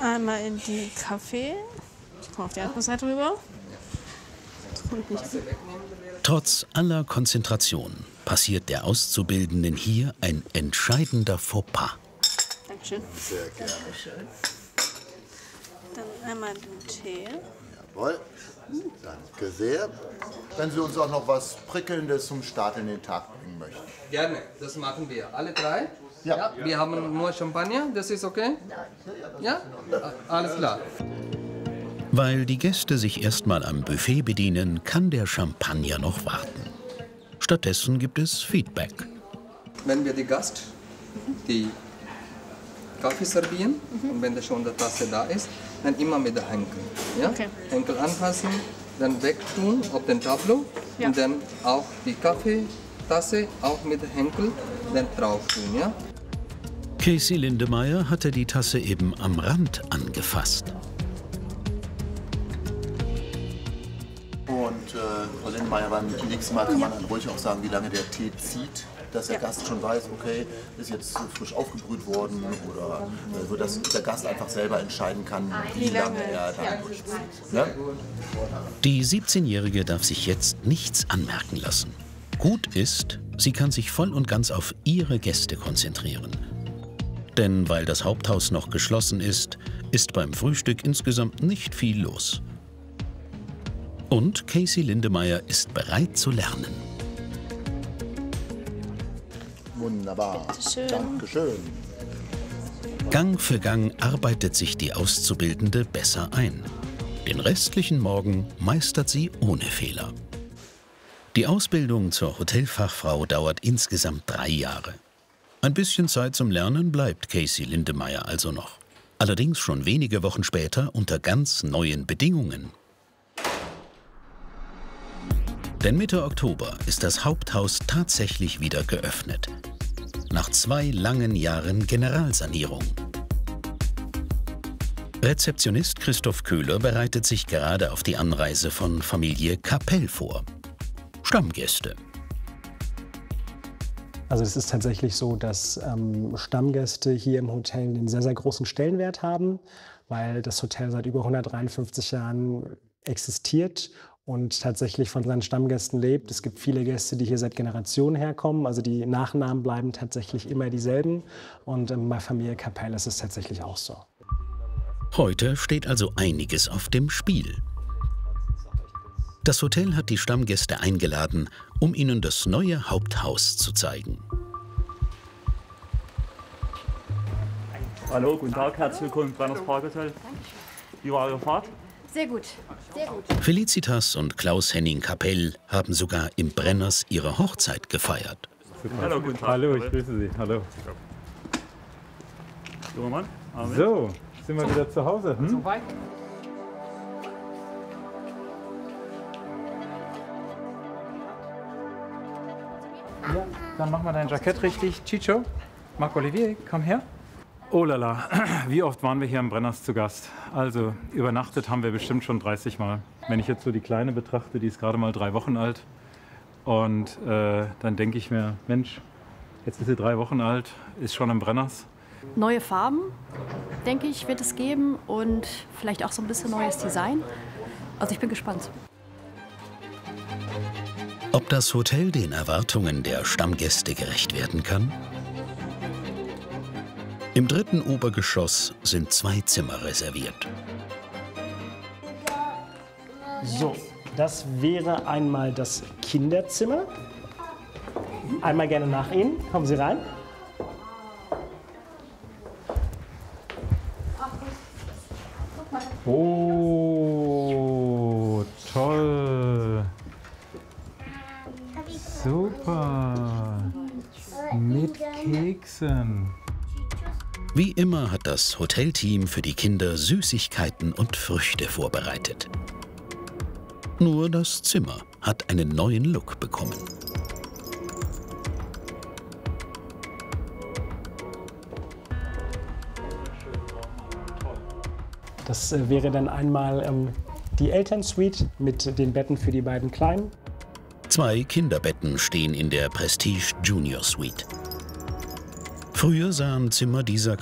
Einmal in die Kaffee. Ich komme auf die andere Seite rüber. Trotz aller Konzentration passiert der Auszubildenden hier ein entscheidender Fauxpas. Dankeschön. Sehr gerne. Dann einmal den Tee. Jawohl. Danke sehr. Wenn Sie uns auch noch was Prickelndes zum Start in den Tag bringen möchten. Gerne, das machen wir. Alle drei? Ja. Wir haben nur Champagner, das ist okay? Ja? Alles klar. Weil die Gäste sich erstmal am Buffet bedienen, kann der Champagner noch warten. Stattdessen gibt es Feedback. Wenn wir die Gast die Kaffee servieren und wenn schon die Tasse da ist, dann immer mit der Henkel. Ja? Okay. Henkel anfassen, dann wegtun auf den Tableau und dann auch die Kaffeetasse auch mit der Henkel dann drauf tun. Ja? Casey Lindemeyer hatte die Tasse eben am Rand angefasst. Und Frau Lindemeyer, beim nächsten Mal kann man dann ruhig auch sagen, wie lange der Tee zieht, dass der Gast schon weiß, okay, ist jetzt frisch aufgebrüht worden oder so, dass der Gast einfach selber entscheiden kann, wie lange er da durchzieht. Ja? Die 17-Jährige darf sich jetzt nichts anmerken lassen. Gut ist, sie kann sich voll und ganz auf ihre Gäste konzentrieren. Denn weil das Haupthaus noch geschlossen ist beim Frühstück insgesamt nicht viel los. Und Casey Lindemeyer ist bereit zu lernen. Wunderbar. Bitteschön. Dankeschön. Gang für Gang arbeitet sich die Auszubildende besser ein. Den restlichen Morgen meistert sie ohne Fehler. Die Ausbildung zur Hotelfachfrau dauert insgesamt 3 Jahre. Ein bisschen Zeit zum Lernen bleibt Casey Lindemeyer also noch. Allerdings schon wenige Wochen später unter ganz neuen Bedingungen. Denn Mitte Oktober ist das Haupthaus tatsächlich wieder geöffnet. Nach 2 langen Jahren Generalsanierung. Rezeptionist Christoph Köhler bereitet sich gerade auf die Anreise von Familie Kapell vor. Stammgäste. Also es ist tatsächlich so, dass Stammgäste hier im Hotel einen sehr, sehr großen Stellenwert haben, weil das Hotel seit über 153 Jahren existiert und tatsächlich von seinen Stammgästen lebt. Es gibt viele Gäste, die hier seit Generationen herkommen, also die Nachnamen bleiben tatsächlich immer dieselben. Und bei Familie Kapell ist es tatsächlich auch so. Heute steht also einiges auf dem Spiel. Das Hotel hat die Stammgäste eingeladen, um ihnen das neue Haupthaus zu zeigen. Hallo, guten Tag, herzlich willkommen im Brenners Parkhotel. Wie war eure Fahrt? Sehr gut, sehr gut. Felicitas und Klaus-Henning Kapell haben sogar im Brenners ihre Hochzeit gefeiert. Hallo, guten Tag. Hallo, ich grüße Sie. Hallo. Junger Mann, Amen. So, sind wir wieder zu Hause. Hm? Soweit. Ja, dann machen wir dein Jackett richtig. Chicho, Marc-Olivier, komm her. Oh lala, wie oft waren wir hier im Brenners zu Gast? Also übernachtet haben wir bestimmt schon 30 Mal. Wenn ich jetzt so die Kleine betrachte, die ist gerade mal 3 Wochen alt. Und dann denke ich mir, Mensch, jetzt ist sie 3 Wochen alt, ist schon im Brenners. Neue Farben, denke ich, wird es geben und vielleicht auch so ein bisschen neues Design. Also ich bin gespannt. Ob das Hotel den Erwartungen der Stammgäste gerecht werden kann? Im 3. Obergeschoss sind 2 Zimmer reserviert. So, das wäre einmal das Kinderzimmer. Einmal gerne nach Ihnen. Kommen Sie rein. Oh, toll. Super. Mit Keksen. Wie immer hat das Hotelteam für die Kinder Süßigkeiten und Früchte vorbereitet. Nur das Zimmer hat einen neuen Look bekommen. Das wäre dann einmal die Elternsuite mit den Betten für die beiden Kleinen. 2 Kinderbetten stehen in der Prestige Junior Suite. Früher sahen Zimmer dieser